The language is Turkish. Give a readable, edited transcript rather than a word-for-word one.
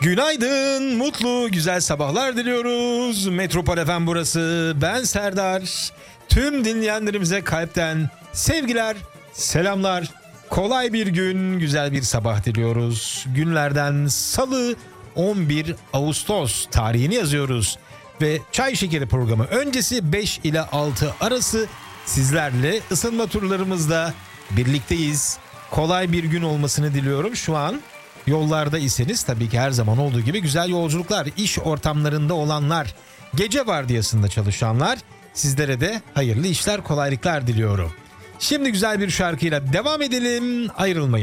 Günaydın, mutlu, güzel sabahlar diliyoruz. Metropol FM burası. Ben Serdar. Tüm dinleyenlerimize kalpten sevgiler, selamlar. Kolay bir gün, güzel bir sabah diliyoruz. Günlerden Salı 11 Ağustos tarihini yazıyoruz. Ve Çay Şekeri programı öncesi 5 ile 6 arası sizlerle ısınma turlarımızda birlikteyiz. Kolay bir gün olmasını diliyorum şu an. Yollarda iseniz tabii ki her zaman olduğu gibi güzel yolculuklar, iş ortamlarında olanlar, gece vardiyasında çalışanlar, sizlere de hayırlı işler, kolaylıklar diliyorum. Şimdi güzel bir şarkıyla devam edelim, ayrılmayın.